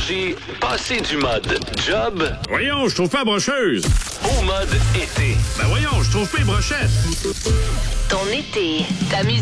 Énergie, passez du mode job. Voyons, je trouve pas brocheuse. Au mode été. Ben voyons, je trouve pas les brochettes. Ton été, ta musique.